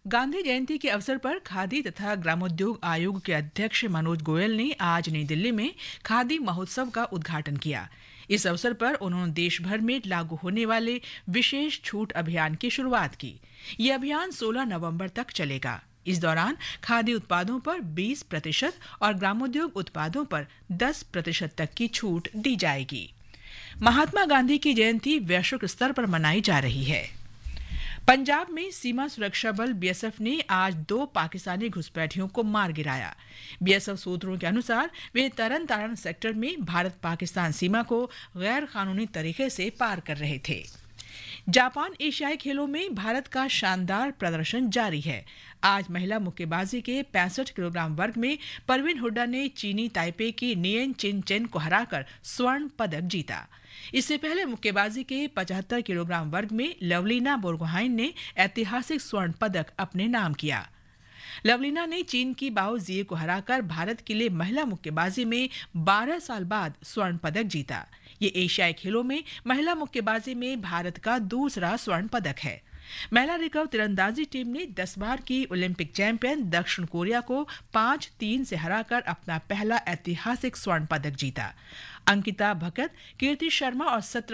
गांधी जयंती के अवसर पर खादी तथा ग्रामोद्योग आयोग के अध्यक्ष मनोज गोयल ने आज नई दिल्ली में खादी महोत्सव का उद्घाटन किया। इस अवसर पर उन्होंने देश भर में लागू होने वाले विशेष छूट अभियान की शुरुआत की। ये अभियान 16 नवंबर तक चलेगा। इस दौरान खादी उत्पादों पर 20% और ग्रामोद्योग उत्पादों पर 10% तक की छूट दी जाएगी। महात्मा गांधी की जयंती वैश्विक स्तर पर मनाई जा रही है। पंजाब में सीमा सुरक्षा बल बीएसएफ ने आज 2 पाकिस्तानी घुसपैठियों को मार गिराया। बीएसएफ सूत्रों के अनुसार वे तरन तारण सेक्टर में भारत पाकिस्तान सीमा को गैर कानूनी तरीके से पार कर रहे थे। जापान एशियाई खेलों में भारत का शानदार प्रदर्शन जारी है। आज महिला मुक्केबाजी के 65 किलोग्राम वर्ग में परवीन हुड्डा ने चीनी ताइपे की नियन चिन चेन को हराकर स्वर्ण पदक जीता। इससे पहले मुक्केबाजी के 75 किलोग्राम वर्ग में लवलीना बोरगोहाइन ने ऐतिहासिक स्वर्ण पदक अपने नाम किया। लवलीना ने चीन की बाओ जिए को हराकर भारत के लिए महिला मुक्केबाजी में 12 साल बाद स्वर्ण पदक जीता। ये एशियाई खेलों में महिला मुक्केबाजी में भारत का दूसरा स्वर्ण पदक है। महिला रिकर्व तीरंदाजी टीम ने 10 बार की ओलंपिक चैंपियन दक्षिण कोरिया को 5-3 से हराकर अपना पहला ऐतिहासिक स्वर्ण पदक जीता। अंकिता भगत, कीर्ति शर्मा और 17